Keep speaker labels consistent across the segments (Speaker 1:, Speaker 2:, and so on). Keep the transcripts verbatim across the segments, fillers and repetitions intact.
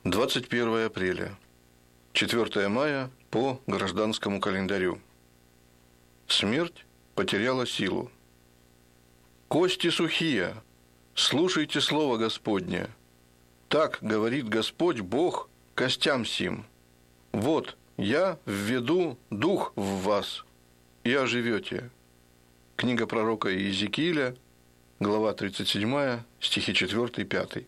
Speaker 1: двадцать первое апреля, четвёртое мая по гражданскому календарю. Смерть потеряла силу. «Кости сухие, слушайте слово Господне. Так говорит Господь Бог костям сим. Вот я введу дух в вас, и оживете». Книга пророка Иезекииля, глава тридцать седьмая, стихи четыре-пять.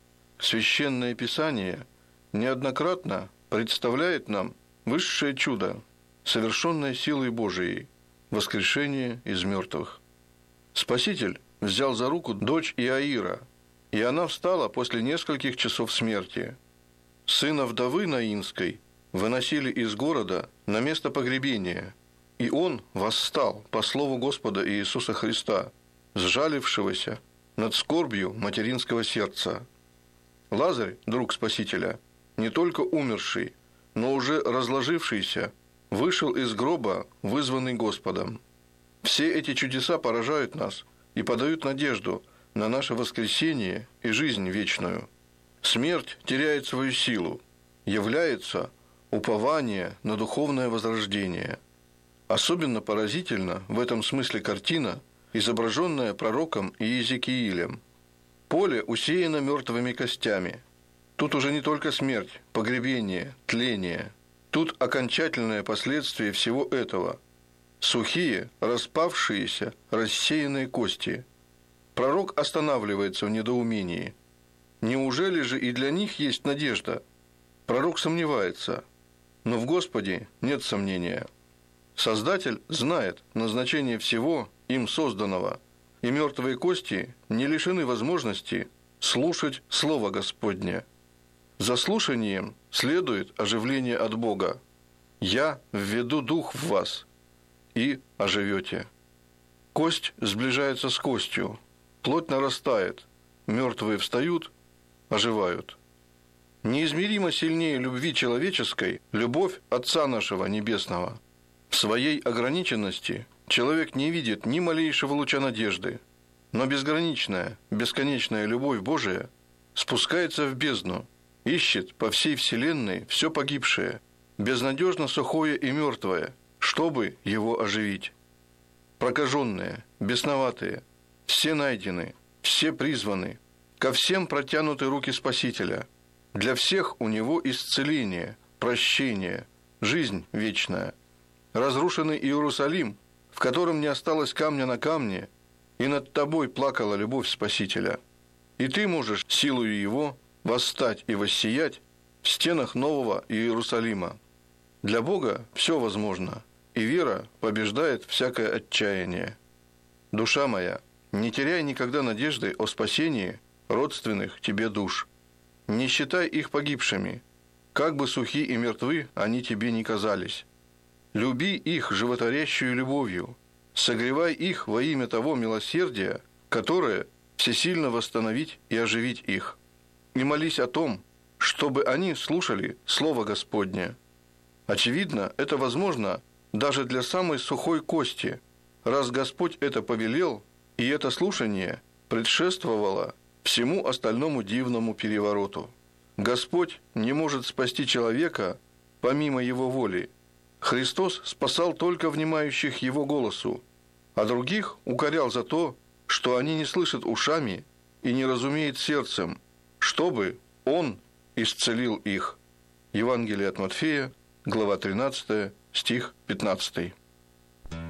Speaker 1: Священное Писание неоднократно представляет нам высшее чудо, совершенное силой Божией, воскрешение из мертвых. Спаситель взял за руку дочь Иаира, и она встала после нескольких часов смерти. Сына вдовы Наинской выносили из города на место погребения, и он восстал по слову Господа Иисуса Христа, сжалившегося над скорбью материнского сердца. Лазарь, друг Спасителя, не только умерший, но уже разложившийся, вышел из гроба, вызванный Господом. Все эти чудеса поражают нас и подают надежду на наше воскресение и жизнь вечную. Смерть теряет свою силу, является упование на духовное возрождение. Особенно поразительна в этом смысле картина, изображенная пророком Иезекиилем. Поле усеяно мертвыми костями. Тут уже не только смерть, погребение, тление. Тут окончательное последствие всего этого. Сухие, распавшиеся, рассеянные кости. Пророк останавливается в недоумении. Неужели же и для них есть надежда? Пророк сомневается, но в Господе нет сомнения. Создатель знает назначение всего им созданного, и мертвые кости не лишены возможности слушать Слово Господне. За слушанием следует оживление от Бога. «Я введу дух в вас, и оживете». Кость сближается с костью, плоть нарастает, мертвые встают, оживают. Неизмеримо сильнее любви человеческой любовь Отца нашего Небесного. В своей ограниченности человек не видит ни малейшего луча надежды, но безграничная, бесконечная любовь Божия спускается в бездну, ищет по всей вселенной все погибшее, безнадежно сухое и мертвое, чтобы его оживить. Прокаженные, бесноватые, все найдены, все призваны, ко всем протянуты руки Спасителя. Для всех у него исцеление, прощение, жизнь вечная. Разрушенный Иерусалим, в котором не осталось камня на камне, и над тобой плакала любовь Спасителя. И ты можешь силою его восстать и воссиять в стенах нового Иерусалима. Для Бога все возможно, и вера побеждает всякое отчаяние. Душа моя, не теряй никогда надежды о спасении родственных тебе душ. Не считай их погибшими, как бы сухи и мертвы они тебе ни казались. Люби их животворящую любовью, согревай их во имя того милосердия, которое всесильно восстановить и оживить их. И молись о том, чтобы они слушали Слово Господне. Очевидно, это возможно даже для самой сухой кости, раз Господь это повелел, и это слушание предшествовало всему остальному дивному перевороту. Господь не может спасти человека помимо его воли. Христос спасал только внимающих его голосу, а других укорял за то, что они не слышат ушами и не разумеют сердцем, чтобы Он исцелил их. Евангелие от Матфея, глава тринадцатая, стих пятнадцатый.